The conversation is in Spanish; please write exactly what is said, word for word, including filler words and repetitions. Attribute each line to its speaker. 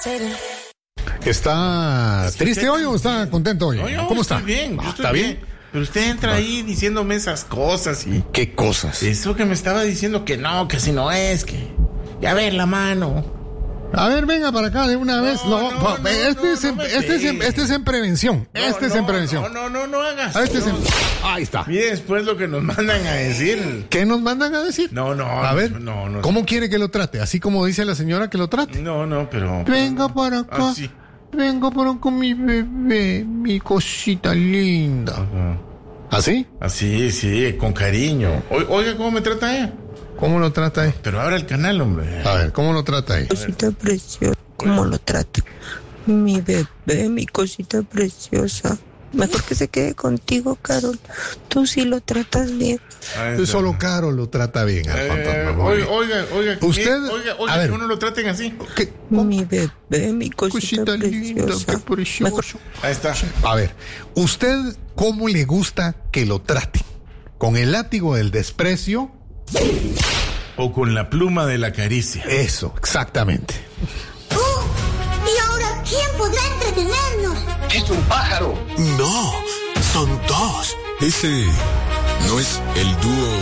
Speaker 1: ¿Está
Speaker 2: Es que
Speaker 1: triste
Speaker 2: usted-
Speaker 1: hoy o está contento hoy?
Speaker 2: No, yo
Speaker 1: ¿Cómo
Speaker 2: estoy
Speaker 1: está?
Speaker 2: bien, yo
Speaker 1: Ah,
Speaker 2: estoy
Speaker 1: ¿está
Speaker 2: bien.
Speaker 1: bien?
Speaker 2: Pero usted entra ahí diciéndome esas cosas y...
Speaker 1: ¿Qué cosas?
Speaker 2: Eso que me estaba diciendo que no, que si no es, que... Ya ver la mano.
Speaker 1: A ver, venga para acá de una vez. No,
Speaker 2: no,
Speaker 1: pa-
Speaker 2: no,
Speaker 1: este,
Speaker 2: no,
Speaker 1: es en,
Speaker 2: no me
Speaker 1: este, es en,
Speaker 2: pegue.
Speaker 1: este es en prevención.
Speaker 2: No,
Speaker 1: este es
Speaker 2: no,
Speaker 1: en prevención.
Speaker 2: No, no, no, no hagas.
Speaker 1: Ah, este es en-
Speaker 2: no.
Speaker 1: Ahí está.
Speaker 2: Mire después lo que nos mandan a decir.
Speaker 1: ¿Qué nos mandan a decir?
Speaker 2: No, no.
Speaker 1: A ver,
Speaker 2: no, no.
Speaker 1: ¿cómo quiere que lo trate? Así como dice la señora que lo trate.
Speaker 2: No, no, pero...
Speaker 1: Venga para acá.
Speaker 2: Así.
Speaker 1: Venga para acá, mi bebé, mi cosita linda. ¿Así?
Speaker 2: Así, sí, con cariño. O- Oiga, ¿cómo me trata ella?
Speaker 1: ¿Cómo lo trata ahí?
Speaker 2: Pero abra el canal, hombre.
Speaker 1: A ver, ¿cómo lo trata ahí?
Speaker 3: Cosita preciosa, ¿cómo lo trata? Mi bebé, mi cosita preciosa. Mejor que se quede contigo, Carol. Tú sí lo tratas bien.
Speaker 2: Ahí
Speaker 1: Pues
Speaker 2: está.
Speaker 1: solo Caro lo trata bien al
Speaker 2: Eh,
Speaker 1: fantasma. muy
Speaker 2: oiga,
Speaker 1: bien.
Speaker 2: oiga, oiga. que-
Speaker 1: Usted-
Speaker 2: Oiga,
Speaker 1: a
Speaker 2: oiga,
Speaker 1: ver.
Speaker 2: que uno lo traten así.
Speaker 1: ¿Qué?
Speaker 3: Mi bebé, mi cosita,
Speaker 1: Cosita linda,
Speaker 3: preciosa.
Speaker 1: qué precioso.
Speaker 3: Mejor
Speaker 2: Ahí está.
Speaker 1: A ver, ¿usted cómo le gusta que lo traten? ¿Con el látigo del desprecio?
Speaker 2: O con la pluma de la caricia.
Speaker 1: Eso, exactamente.
Speaker 4: ¡Oh! ¿Y ahora quién podrá entretenernos?
Speaker 5: ¡Es un pájaro!
Speaker 6: No, son dos. Ese no es el dúo